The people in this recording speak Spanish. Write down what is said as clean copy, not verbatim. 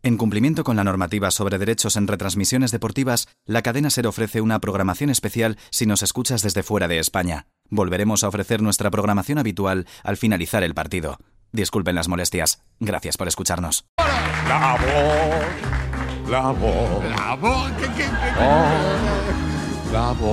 En cumplimiento con la normativa sobre derechos en retransmisiones deportivas, la cadena SER ofrece una programación especial si nos escuchas desde fuera de España. Volveremos a ofrecer nuestra programación habitual al finalizar el partido. Disculpen las molestias. Gracias por escucharnos. La voz. La voz. La voz. La voz.